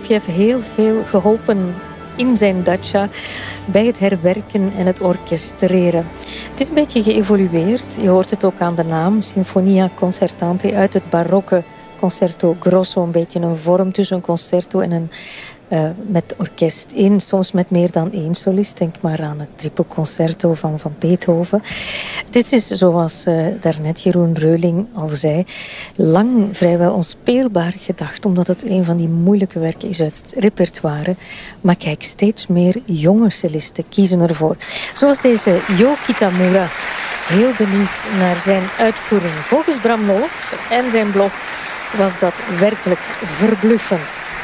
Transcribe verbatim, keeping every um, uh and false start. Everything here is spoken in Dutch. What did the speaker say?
Prokofjev heel veel geholpen in zijn dacha bij het herwerken en het orchestreren. Het is een beetje geëvolueerd. Je hoort het ook aan de naam. Sinfonia Concertante uit het barokke concerto grosso. Een beetje een vorm tussen een concerto en een uh, met orkest in. Soms met meer dan één solist. Denk maar aan het trippelconcerto van, van Beethoven. Dit is, zoals uh, daarnet Jeroen Reuling al zei, lang vrijwel onspeelbaar gedacht, omdat het een van die moeilijke werken is uit het repertoire. Maar kijk, steeds meer jonge cellisten kiezen ervoor. Zoals deze Jo Kitamura. Heel benieuwd naar zijn uitvoering. Volgens Bram Loof en zijn blog was dat werkelijk verbluffend.